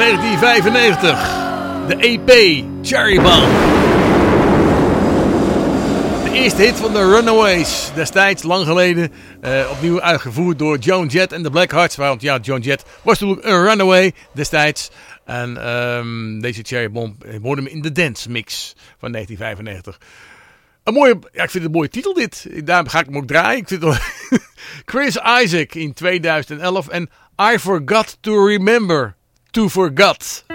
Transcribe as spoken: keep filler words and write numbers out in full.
negentien vijfennegentig. De E P Cherry Bomb. De eerste hit van de Runaways. Destijds, lang geleden, uh, opnieuw uitgevoerd door Joan Jett en de Blackhearts. Want ja, Joan Jett was natuurlijk een runaway destijds. En um, deze Cherry Bomb hoorde hem in de dance mix van negentien vijfennegentig. Een mooie, ja, ik vind het een mooie titel dit. Daarom ga ik hem ook draaien. Ik vind het Chris Isaak in tweeduizend elf en I Forgot to Remember to Forgot.